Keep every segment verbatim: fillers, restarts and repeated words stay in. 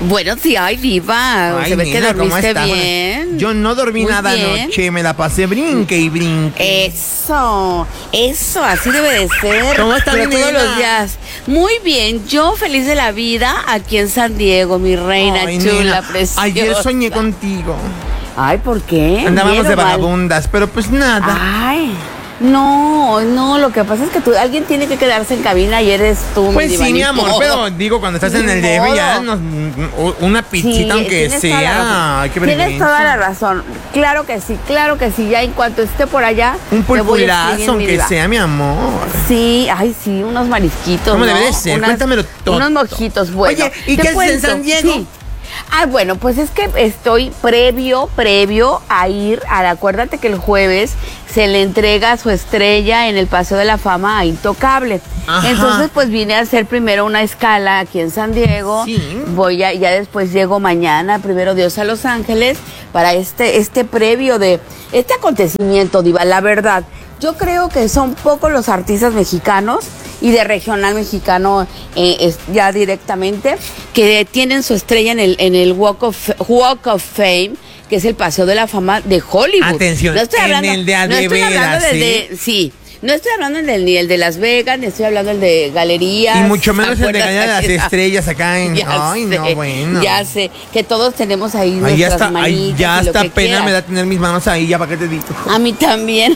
Buenos días, ay, diva. Ay, Se ve nena, que ¿cómo dormiste estás? bien. Yo no dormí Muy nada bien. anoche, me la pasé brinque y brinque. Eso, eso, así debe de ser. ¿Cómo está Pero mi todos nena? los días. Muy bien, yo feliz de la vida aquí en San Diego, mi reina Ay, chula, nena, preciosa. ayer soñé contigo. Ay, ¿por qué? Andábamos ¿Bien de o mal? vagabundas, pero pues nada. Ay, no, no, lo que pasa es que tú, alguien tiene que quedarse en cabina y eres tú, Pues mi diva, sí, ni mi amor, modo. pero digo, cuando estás en Ni el D F ya modo. nos- una pizzita Sí, aunque tienes toda la sea. razón. Ay, qué Tienes vergüenza. toda la razón. Claro que sí, claro que sí. Ya en cuanto esté por allá, Un te voy a pulpulazo, escribir, mi aunque diva. sea, mi amor. Sí, ay, sí, unos marisquitos. ¿Cómo ¿no? debe de ser? Unas- Cuéntamelo todo. Unos mojitos, bueno. Oye, ¿y te qué haces en cuento, San Diego? sí. Ah, bueno, pues es que estoy previo, previo a ir, a, acuérdate que el jueves se le entrega su estrella en el Paseo de la Fama a Intocable. Ajá. Entonces, pues vine a hacer primero una escala aquí en San Diego. Sí. Voy a, ya después llego mañana, primero Dios, a Los Ángeles, para este, este previo de este acontecimiento, diva, la verdad. Yo creo que son pocos los artistas mexicanos y de regional mexicano eh, es, ya directamente que tienen su estrella en el en el Walk of Walk of Fame, que es el Paseo de la Fama de Hollywood. Atención, no estoy en hablando, el de a no de estoy hablando veras, del ¿eh? de sí. No estoy hablando del, ni el de Las Vegas, ni estoy hablando del de Galerías. Y mucho menos el de ¿Acuerdas? Galería de las Estrellas acá en. Ya Ay, sé, no, bueno. Ya sé, que todos tenemos ahí Ay, ya nuestras está, ay, manitas ya y lo hasta que pena quieras. me da tener mis manos ahí, ya para qué te digo. A mí también.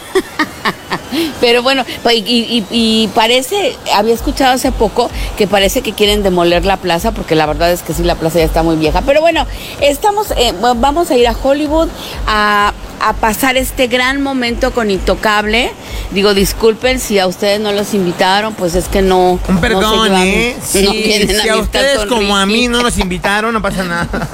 Pero bueno, pues, y, y- y parece, había escuchado hace poco que parece que quieren demoler la plaza, porque la verdad es que sí, la plaza ya está muy vieja. Pero bueno, estamos, eh, vamos a ir a Hollywood a, a pasar este gran momento con Intocable. Digo, disculpen si a ustedes no los invitaron, pues es que no. Un no perdón, se llevan- ¿eh? Sí, no tienen si a amistad ustedes con como a Ricky. mí no nos invitaron, no pasa nada.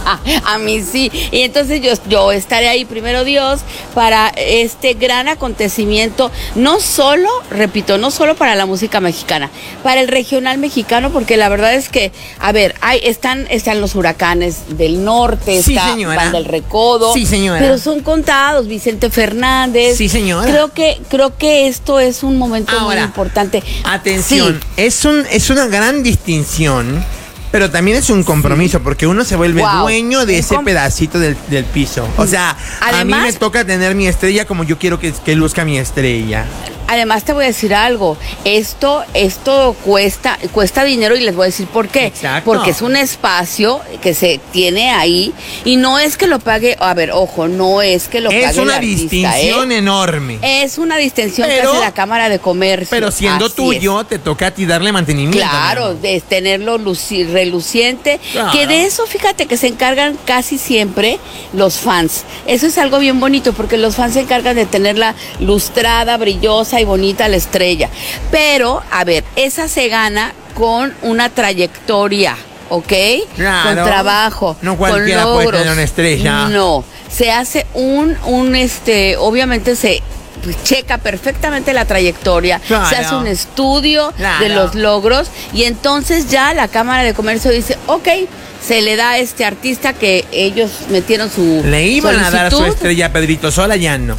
A mí sí. Y entonces yo, yo estaré ahí, primero Dios, para este gran acontecimiento, no solo, repito, no solo para la música mexicana, para el regional mexicano, porque la verdad es que, a ver, hay, están, están los huracanes del norte, Sí, está señora. Banda del Recodo, Sí, señora. pero son contados, Vicente Fernández. Sí, señora. Creo que, creo que esto es un momento muy Ahora, importante. Atención, Sí. es, un, es una gran distinción, pero también es un compromiso, porque uno se vuelve Wow. dueño de Un ese com- pedacito del, del piso. O sea, a mí Además- me toca tener mi estrella como yo quiero que, que luzca mi estrella. Además te voy a decir algo, esto, esto cuesta, cuesta dinero y les voy a decir por qué. Exacto. Porque es un espacio que se tiene ahí y no es que lo pague, a ver, ojo, no es que lo pague Es el una artista, distinción ¿eh? enorme. Es una distinción Pero- que hace la Cámara de Comercio. Pero siendo Así tuyo, te toca a ti darle mantenimiento. Claro, mi amor. de tenerlo luci- reluciente, Claro. que de eso fíjate que se encargan casi siempre los fans. Eso es algo bien bonito porque los fans se encargan de tenerla lustrada, brillosa y bonita la estrella. Pero, a ver, esa se gana con una trayectoria, ¿ok? Claro. Con trabajo, No con cualquiera puede logros. tener una estrella. No, se hace un, un este, obviamente se pues, checa perfectamente la trayectoria, Claro. se hace un estudio Claro. de los logros y entonces ya la Cámara de Comercio dice, ok, se le da a este artista que ellos metieron su Le iban a dar su solicitud. estrella a Pedrito Sola, ya no.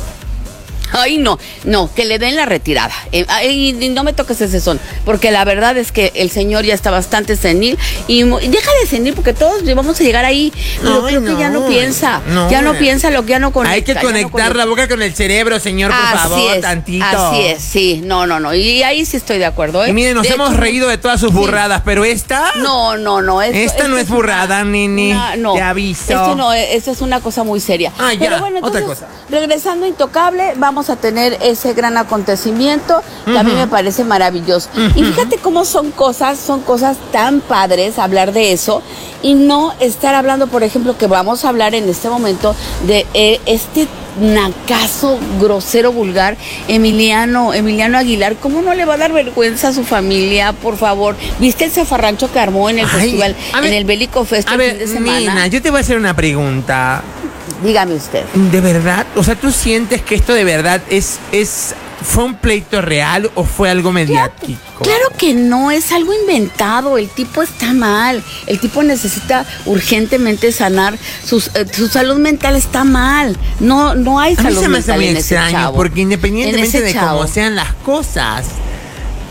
Ay, no, no, que le den la retirada. Eh, ay, y no me toques ese son, porque la verdad es que el señor ya está bastante senil y, mu- y deja de senil porque todos vamos a llegar ahí. Pero Ay, creo que ya no no, piensa, no. ya no piensa lo que ya no conecta. Hay que ya no conectar conecta. la boca con el cerebro, señor, por Así favor, es, tantito. Así es, sí, no, no, no. Y ahí sí estoy de acuerdo. ¿eh? Y miren, nos De hemos hecho, reído de todas sus sí. burradas, pero esta. No, no, no. esto- Esta no esto es burrada, una- nene. una- no, Te aviso. Esto no, esto es una cosa muy seria. Ah, ya, Pero bueno, otra entonces, cosa. regresando a Intocable, vamos a tener ese gran acontecimiento que a mí me parece maravilloso. Y fíjate cómo son cosas, son cosas tan padres hablar de eso y no estar hablando, por ejemplo, que vamos a hablar en este momento de eh, este nacazo, grosero, vulgar, Emiliano, Emiliano Aguilar. ¿Cómo no le va a dar vergüenza a su familia, por favor? ¿Viste el zafarrancho que armó en el Ay, festival, a ver, en el Bélico Fest A el ver, fin de semana? nena, yo te voy a hacer una pregunta. Dígame usted. ¿De verdad? O sea, ¿tú sientes que esto de verdad es, es fue un pleito real o fue algo mediático? Claro que no, es algo inventado. El tipo está mal. El tipo necesita urgentemente sanar. Sus, eh, su salud mental está mal. No, no hay A mí salud se me hace mental muy en ese extraño, chavo. porque En independientemente ese de chavo. cómo sean las cosas,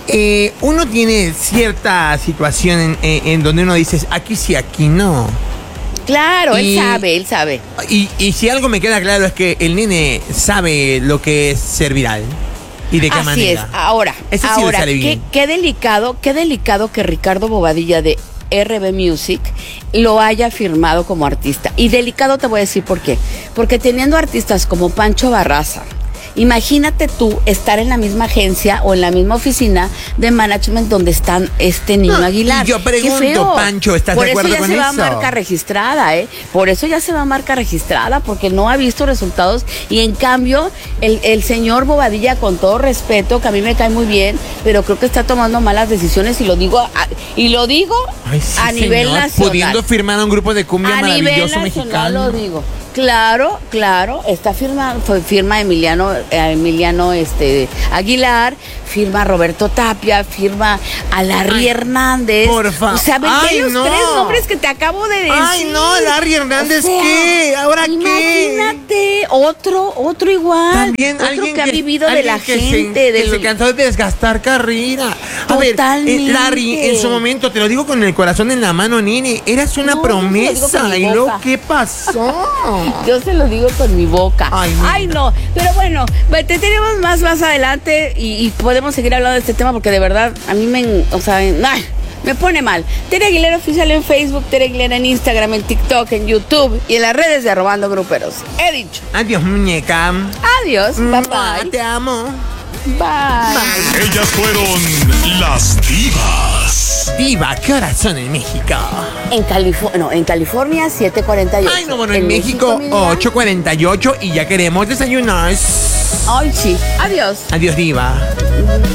eh, uno tiene cierta situación en, en, en donde uno dice, aquí sí, aquí no. Claro, Y- él sabe, él sabe. Y, y si algo me queda claro es que el nene sabe lo que es ser viral. ¿Y de qué Así manera? es. Ahora, Ese sí le ahora, sale qué, bien. qué delicado, qué delicado que Ricardo Bobadilla de R B Music lo haya firmado como artista. Y delicado te voy a decir por qué. Porque teniendo artistas como Pancho Barraza, imagínate tú estar en la misma agencia o en la misma oficina de management donde están este niño No, Aguilar. y yo pregunto, Qué feo. Pancho, ¿estás Por de acuerdo eso ya con se va a eso? marca registrada, ¿eh? Por eso ya se va a marca registrada, porque no ha visto resultados. Y en cambio, el, el señor Bobadilla, con todo respeto, que a mí me cae muy bien, pero creo que está tomando malas decisiones y lo digo a, y lo digo Ay, sí, a nivel señor, nacional. pudiendo firmar a un grupo de cumbia A nivel maravilloso nacional mexicano. lo digo. Claro, claro, está firma, fue firma Emiliano, eh, Emiliano este, Aguilar, firma Roberto Tapia, firma a Larry Ay, Hernández. por fa- O sea, ven Ay, los no. tres nombres que te acabo de decir. Ay, no, Larry Hernández, ¿qué? ¿Ahora qué? Imagínate, otro, otro igual. También otro alguien que, ha vivido de alguien la que gente, se, de que se los- cansó de desgastar carrera. A ver, Totalmente. eh, Larry, en su momento, te lo digo con el corazón en la mano, nene, eras una No, yo se lo digo promesa. con mi ¿Y luego boca. qué pasó? Yo se lo digo con mi boca. Ay, Ay, mira. no. Pero bueno, pues, te tenemos más más adelante y, y podemos seguir hablando de este tema porque de verdad a mí me, o sea, ay, me pone mal. Tere Aguilera Oficial en Facebook, Tere Aguilera en Instagram, en TikTok, en YouTube y en las redes de Arrobando Gruperos. He dicho. Adiós, muñeca. Adiós. Bye Mua, bye. Te amo. Bye. Ellas fueron las divas. Diva, ¿qué horas son en México? En California, no, en California siete cuarenta y ocho. Ay, no, bueno, en, México, mi vida, ocho cuarenta y ocho y ya queremos desayunar. Ay, sí. Adiós. Adiós, Diva.